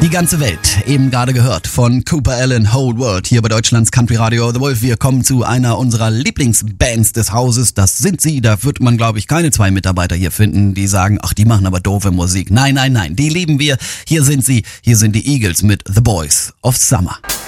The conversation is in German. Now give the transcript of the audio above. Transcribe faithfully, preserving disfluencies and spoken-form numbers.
Die ganze Welt, eben gerade gehört von Cooper Alan, Whole World, hier bei Deutschlands Country Radio The Wolf. Wir kommen zu einer unserer Lieblingsbands des Hauses, das sind sie. Da wird man, glaube ich, keine zwei Mitarbeiter hier finden, die sagen, ach, die machen aber doofe Musik. Nein, nein, nein, die lieben wir. Hier sind sie, hier sind die Eagles mit The Boys of Summer.